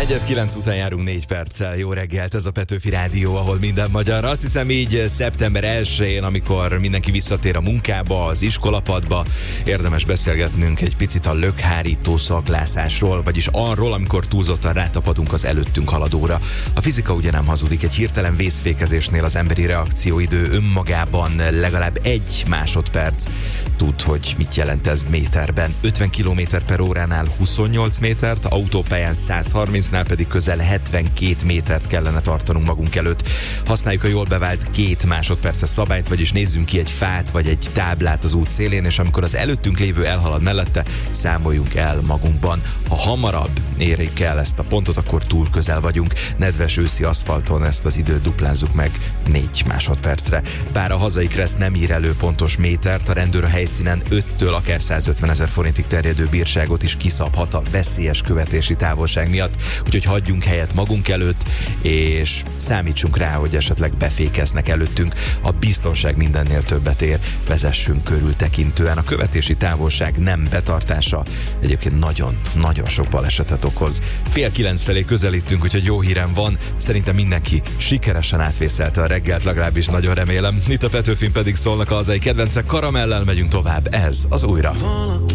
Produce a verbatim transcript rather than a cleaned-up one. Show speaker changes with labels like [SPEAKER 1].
[SPEAKER 1] Negyed kilenc után járunk négy perccel. Jó reggelt, ez a Petőfi Rádió, ahol minden magyar. Azt hiszem így szeptember elsején, amikor mindenki visszatér a munkába, az iskolapadba, érdemes beszélgetnünk egy picit a lökhárító szaglászásról, vagyis arról, amikor túlzottan rátapadunk az előttünk haladóra. A fizika ugye nem hazudik, egy hirtelen vészfékezésnél az emberi reakcióidő önmagában legalább egy másodperc. Tud, hogy mit jelent ez méterben. ötven kilométer per óránál huszonnyolc métert, autópályán száz harmincnál pedig közel hetvenkét métert kellene tartanunk magunk előtt. Használjuk a jól bevált két másodperces szabályt, vagyis nézzünk ki egy fát vagy egy táblát az út szélén, és amikor az előttünk lévő elhalad mellette, számoljunk el magunkban. Ha hamarabb érjük el ezt a pontot, akkor túl közel vagyunk. Nedves őszi aszfalton ezt az időt duplázzuk meg négy másodpercre. Bár a hazai Kressz nem ír elő pontos métert, a rendőr a helyszínen öttől akár százötven ezer forintig terjedő bírságot is kiszabhat a veszélyes követési távolság miatt, úgyhogy hagyjunk helyet magunk előtt, és számítsunk rá, hogy esetleg befékeznek előttünk. A biztonság mindennél többet ér, vezessünk körültekintően. A követési távolság nem betartása egyébként nagyon-nagyon sok balesetet okoz. Fél kilenc felé közelítünk, úgyhogy jó hírem van, szerintem mindenki sikeresen átvészelte a reggelt, legalábbis nagyon remélem. Itt a Petőfin pedig szólnak a hazai kedvencek, Karamellel megyünk tovább, ez az Újra.